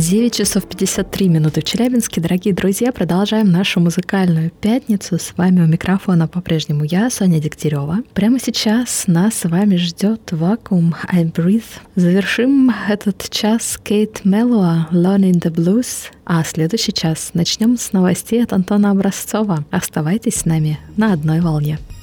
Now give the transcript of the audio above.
9 часов 53 минуты в Челябинске. Дорогие друзья, продолжаем нашу музыкальную пятницу. С вами у микрофона по-прежнему я, Соня Дегтярева. Прямо сейчас нас с вами ждет Vacuum I Breathe. Завершим этот час Кейт Меллоа Learning the Blues. А следующий час начнем с новостей от Антона Образцова. Оставайтесь с нами на одной волне.